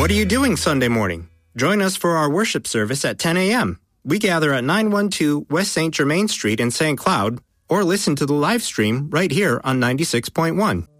What are you doing Sunday morning? Join us for our worship service at 10 a.m. We gather at 912 West St. Germain Street in St. Cloud, or listen to the live stream right here on 96.1.